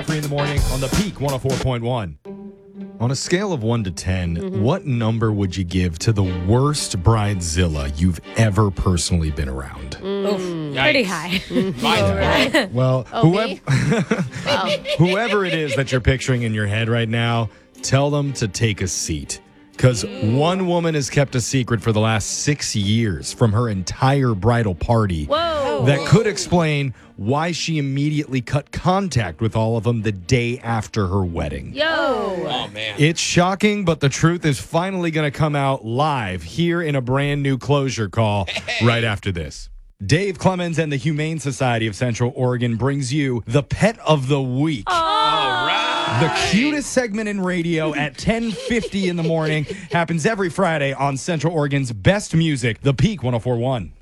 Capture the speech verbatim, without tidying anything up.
three in the morning on the Peak one oh four point one. On a scale of one to ten, mm-hmm. what number would you give to the worst bridezilla you've ever personally been around? Mm, pretty high. Yeah. Well, Oh, whoever, whoever it is that you're picturing in your head right now, tell them to take a seat. Because one woman has kept a secret for the last six years from her entire bridal party. Whoa. That could explain why she immediately cut contact with all of them the day after her wedding. Yo. Oh, man. It's shocking, but the truth is finally going to come out live here in a brand new closure call hey. right after this. Dave Clemens and the Humane Society of Central Oregon brings you the Pet of the Week. Oh. All right. The cutest segment in radio at ten fifty in the morning happens every Friday on Central Oregon's best music, the Peak one oh four point one.